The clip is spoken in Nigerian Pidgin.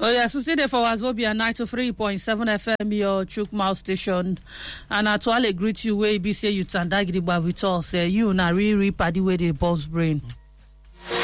Oh yes, we stay there for Wazobia 93.7 FM, your Chukmau station. And I totally greet you where you be say you tandagriba with us. You na really paddy way the boss brain.